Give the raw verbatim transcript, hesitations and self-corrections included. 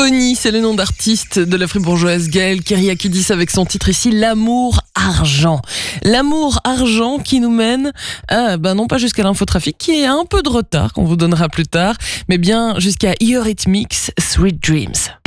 Pony, c'est le nom d'artiste de la fribourgeoise Gaëlle Kyriakidis avec son titre ici, L'amour argent. L'amour argent qui nous mène, à, ben non pas jusqu'à l'infotrafic qui est un peu de retard qu'on vous donnera plus tard, mais bien jusqu'à Eurythmics, Sweet Dreams.